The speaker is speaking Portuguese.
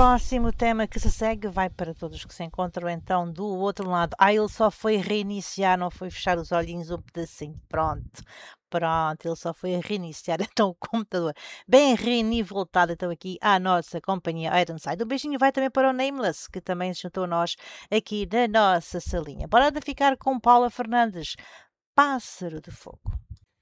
próximo tema que se segue vai para todos que se encontram então do outro lado. Ele só foi reiniciar, não foi fechar os olhinhos um pedacinho. Pronto, ele só foi reiniciar então o computador. Bem voltado então aqui à nossa companhia Ironside. Um beijinho vai também para o Nameless, que também se juntou a nós aqui na nossa salinha. Bora de ficar com Paula Fernandes, Pássaro de Fogo.